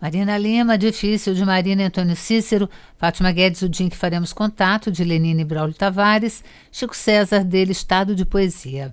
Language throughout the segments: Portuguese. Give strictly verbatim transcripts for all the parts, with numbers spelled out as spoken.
Marina Lima, difícil, de Marina e Antônio Cícero. Fátima Guedes, o dia em que faremos contato, de Lenine e Braulio Tavares. Chico César, dele, Estado de Poesia.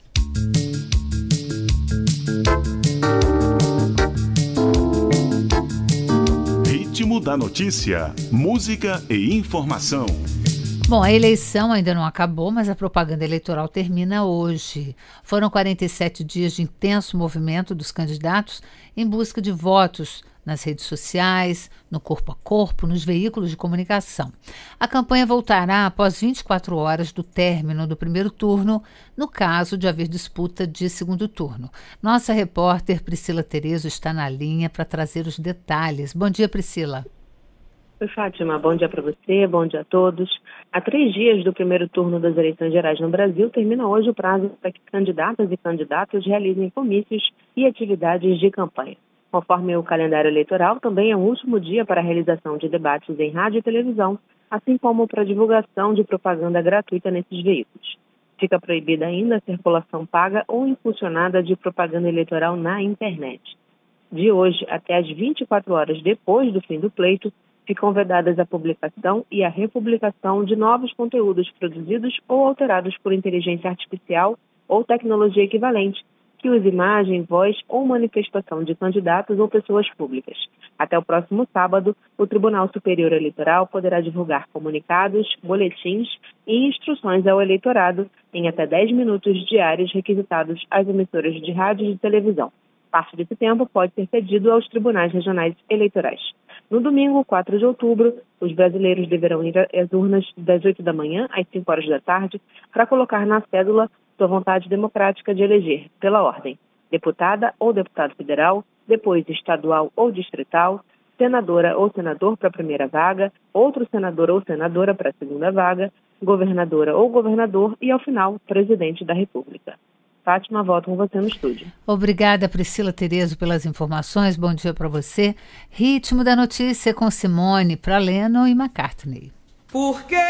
Ritmo da notícia, música e informação. Bom, a eleição ainda não acabou, mas a propaganda eleitoral termina hoje. Foram quarenta e sete dias de intenso movimento dos candidatos em busca de votos nas redes sociais, no corpo a corpo, nos veículos de comunicação. A campanha voltará após vinte e quatro horas do término do primeiro turno, no caso de haver disputa de segundo turno. Nossa repórter Priscila Terezo está na linha para trazer os detalhes. Bom dia, Priscila. Oi, Fátima, bom dia para você, bom dia a todos. Há três dias do primeiro turno das eleições gerais no Brasil, termina hoje o prazo para que candidatas e candidatos realizem comícios e atividades de campanha. Conforme o calendário eleitoral, também é o último dia para a realização de debates em rádio e televisão, assim como para a divulgação de propaganda gratuita nesses veículos. Fica proibida ainda a circulação paga ou impulsionada de propaganda eleitoral na internet. De hoje até às vinte e quatro horas depois do fim do pleito, ficam vedadas a publicação e a republicação de novos conteúdos produzidos ou alterados por inteligência artificial ou tecnologia equivalente, que use imagem, voz ou manifestação de candidatos ou pessoas públicas. Até o próximo sábado, o Tribunal Superior Eleitoral poderá divulgar comunicados, boletins e instruções ao eleitorado em até dez minutos diários requisitados às emissoras de rádio e de televisão. Parte desse tempo pode ser cedido aos tribunais regionais eleitorais. No domingo, quatro de outubro, os brasileiros deverão ir às urnas das oito da manhã às cinco horas da tarde para colocar na cédula sua vontade democrática de eleger, pela ordem, deputada ou deputado federal, depois estadual ou distrital, senadora ou senador para a primeira vaga, outro senador ou senadora para a segunda vaga, governadora ou governador e, ao final, presidente da República. Fátima, volto com você no estúdio. Obrigada, Priscila Terezo, pelas informações. Bom dia para você. Ritmo da notícia com Simone, para Lennon e McCartney. Por quê?